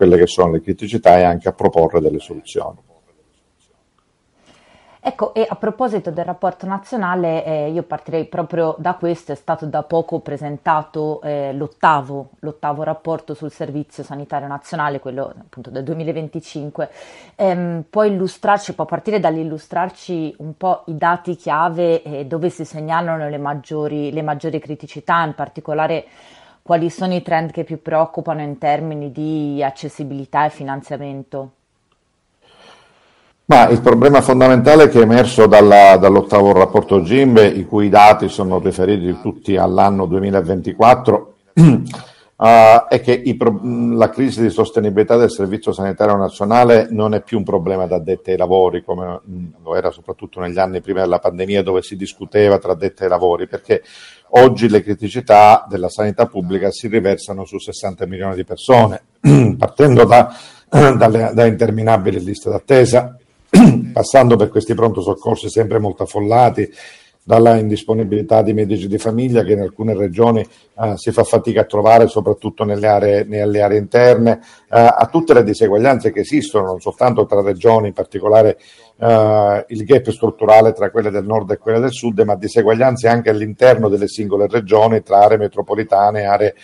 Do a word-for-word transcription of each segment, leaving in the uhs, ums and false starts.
quelle che sono le criticità e anche a proporre delle soluzioni. Ecco, e a proposito del rapporto nazionale, eh, io partirei proprio da questo. È stato da poco presentato eh, l'ottavo, l'ottavo rapporto sul Servizio Sanitario Nazionale, quello appunto del duemilaventicinque. Ehm, può illustrarci, può partire dall'illustrarci un po' i dati chiave eh, dove si segnalano le maggiori, le maggiori criticità, in particolare quali sono i trend che più preoccupano in termini di accessibilità e finanziamento? Ma il problema fondamentale che è emerso dalla- dall'ottavo rapporto GIMBE, i cui dati sono riferiti tutti all'anno duemilaventiquattro, eh, è che i pro- la crisi di sostenibilità del Servizio Sanitario Nazionale non è più un problema da addetti ai lavori, come mh, lo era soprattutto negli anni prima della pandemia, dove si discuteva tra addetti ai lavori, perché oggi le criticità della sanità pubblica si riversano su sessanta milioni di persone, partendo da, dalle, da interminabili liste d'attesa, passando per questi pronto soccorsi sempre molto affollati, dalla indisponibilità di medici di famiglia che in alcune regioni eh, si fa fatica a trovare, soprattutto nelle aree, nelle aree interne, eh, a tutte le diseguaglianze che esistono, non soltanto tra regioni, in particolare eh, il gap strutturale tra quelle del nord e quelle del sud, ma diseguaglianze anche all'interno delle singole regioni, tra aree metropolitane, aree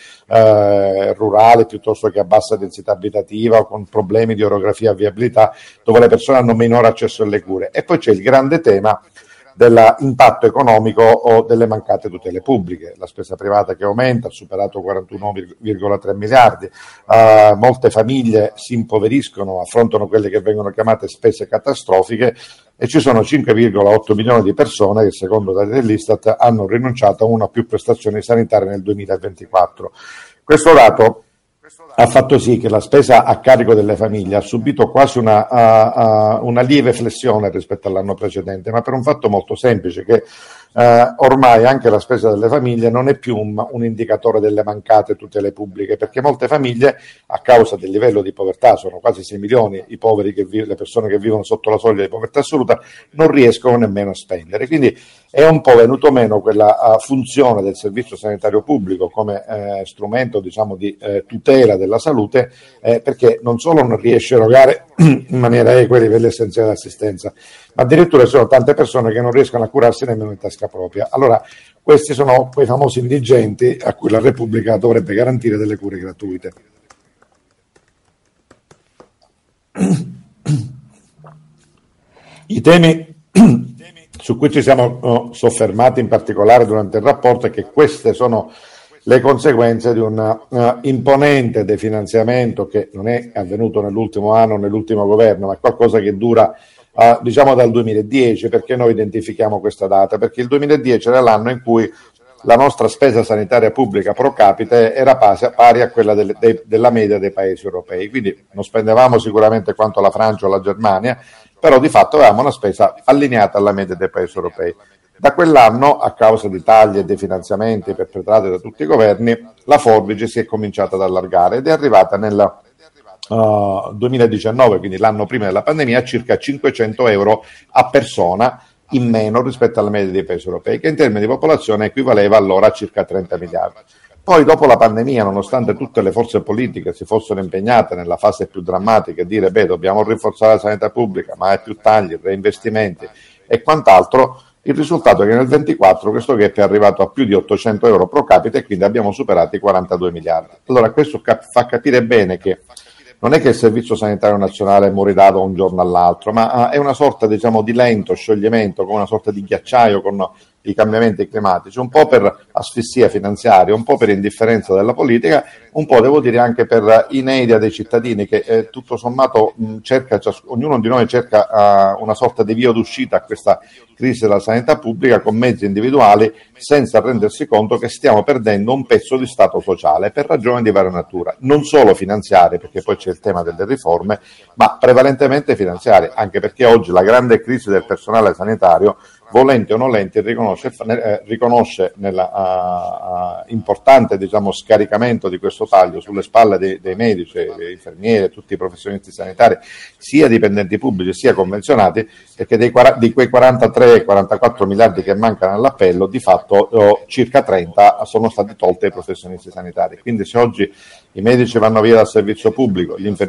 eh, rurali, piuttosto che a bassa densità abitativa o con problemi di orografia e viabilità, dove le persone hanno minore accesso alle cure. E poi c'è il grande tema dell'impatto economico o delle mancate tutele pubbliche, la spesa privata che aumenta, ha superato quarantuno virgola tre miliardi, uh, molte famiglie si impoveriscono, affrontano quelle che vengono chiamate spese catastrofiche e ci sono cinque virgola otto milioni di persone che secondo dati dell'Istat hanno rinunciato a una o più prestazioni sanitarie nel duemilaventiquattro. Questo dato ha fatto sì che la spesa a carico delle famiglie ha subito quasi una, uh, uh, una lieve flessione rispetto all'anno precedente, ma per un fatto molto semplice, che uh, ormai anche la spesa delle famiglie non è più un, un indicatore delle mancate tutele pubbliche, perché molte famiglie, a causa del livello di povertà, sono quasi sei milioni i poveri che vi- le persone che vivono sotto la soglia di povertà assoluta, non riescono nemmeno a spendere. Quindi è un po' venuto meno quella uh, funzione del servizio sanitario pubblico come eh, strumento, diciamo, di eh, tutela della salute, eh, perché non solo non riesce a erogare in maniera equa i livelli essenziali di assistenza, ma addirittura ci sono tante persone che non riescono a curarsi nemmeno in tasca propria. Allora, questi sono quei famosi indigenti a cui la Repubblica dovrebbe garantire delle cure gratuite. I temi su cui ci siamo oh, soffermati in particolare durante il rapporto è che queste sono le conseguenze di un uh, imponente definanziamento che non è avvenuto nell'ultimo anno, nell'ultimo governo, ma è qualcosa che dura uh, diciamo dal duemiladieci. Perché noi identifichiamo questa data? Perché il duemiladieci era l'anno in cui la nostra spesa sanitaria pubblica pro capite era pari a quella delle, de, della media dei paesi europei, quindi non spendevamo sicuramente quanto la Francia o la Germania, però di fatto avevamo una spesa allineata alla media dei paesi europei. Da quell'anno, a causa di tagli e definanziamenti perpetrati da tutti i governi, la forbice si è cominciata ad allargare ed è arrivata nel uh, duemiladiciannove, quindi l'anno prima della pandemia, a circa cinquecento euro a persona in meno rispetto alla media dei paesi europei, che in termini di popolazione equivaleva allora a circa trenta miliardi. Poi dopo la pandemia, nonostante tutte le forze politiche si fossero impegnate nella fase più drammatica a dire beh, dobbiamo rinforzare la sanità pubblica, ma è più tagli, reinvestimenti e quant'altro, il risultato è che nel ventiquattro questo gap è arrivato a più di ottocento euro pro capite e quindi abbiamo superato i quarantadue miliardi. Allora questo cap- fa capire bene che non è che il Servizio Sanitario Nazionale morirà da un giorno all'altro, ma uh, è una sorta, diciamo, di lento scioglimento, come una sorta di ghiacciaio con i cambiamenti climatici, un po' per asfissia finanziaria, un po' per indifferenza della politica, un po' devo dire anche per inedia dei cittadini che eh, tutto sommato mh, cerca, cias- ognuno di noi cerca uh, una sorta di via d'uscita a questa crisi della sanità pubblica con mezzi individuali, senza rendersi conto che stiamo perdendo un pezzo di Stato sociale per ragioni di varia natura, non solo finanziarie, perché poi c'è il tema delle riforme, ma prevalentemente finanziarie, anche perché oggi la grande crisi del personale sanitario, volente o nolente, riconosce, eh, riconosce nell'importante uh, uh, diciamo, scaricamento di questo taglio sulle spalle dei, dei medici, dei infermieri, tutti i professionisti sanitari, sia dipendenti pubblici sia convenzionati, perché dei, di quei quarantatré quarantaquattro miliardi che mancano all'appello, di fatto oh, circa trenta sono stati tolti ai professionisti sanitari. Quindi se oggi i medici vanno via dal servizio pubblico, gli infermieri